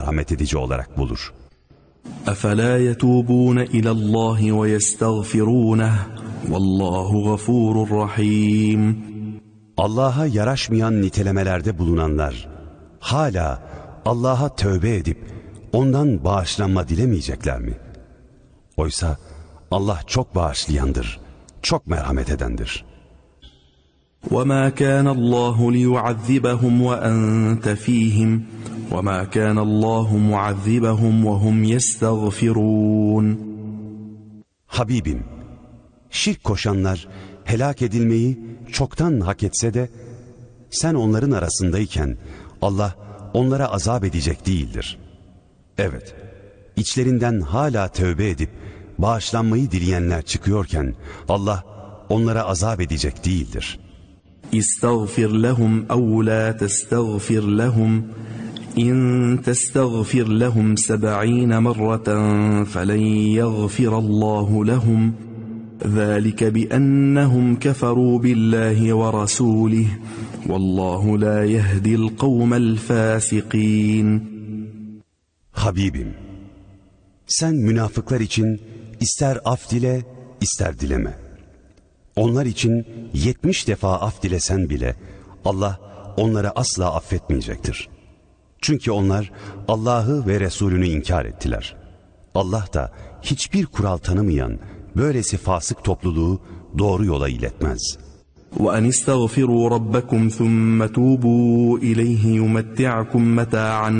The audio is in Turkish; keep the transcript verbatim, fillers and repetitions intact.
merhamet edici olarak bulur. أَفَلَا يَتُوبُونَ إِلَى اللّٰهِ وَيَسْتَغْفِرُونَهُ وَاللّٰهُ غَفُورٌ رَحِيمٌ. Allah'a yaraşmayan nitelemelerde bulunanlar hala Allah'a tövbe edip ondan bağışlanma dilemeyecekler mi? Oysa Allah çok bağışlayandır, çok merhamet edendir. وَمَا كَانَ اللّٰهُ لِيُعَذِّبَهُمْ وَأَنْتَ ف۪يهِمْ وَمَا كَانَ اللّٰهُ مُعَذِّبَهُمْ وَهُمْ يَسْتَغْفِرُونَ. Habibim, şirk koşanlar helak edilmeyi çoktan hak etse de sen onların arasındayken Allah onlara azap edecek değildir. Evet, içlerinden hala tövbe edip bağışlanmayı dileyenler çıkıyorken Allah onlara azap edecek değildir. İstağfir lehum ev la testağfir lehum in testağfir lehum seb'ine merraten felen yagfirallahu lehum zâlike biennehum keferû billahi ve rasûlih vallahu la yehdil kavmel fâsikîn. Habibim, sen münafıklar için ister af dile, ister dileme. Onlar için yetmiş defa af dilesen bile Allah onları asla affetmeyecektir. Çünkü onlar Allah'ı ve Resulünü inkar ettiler. Allah da hiçbir kural tanımayan böylesi fasık topluluğu doğru yola iletmez. وَاَنِ اسْتَغْفِرُوا رَبَّكُمْ ثُمَّ تُوبُوا اِلَيْهِ يُمَتِّعْكُمْ مَتَاعًا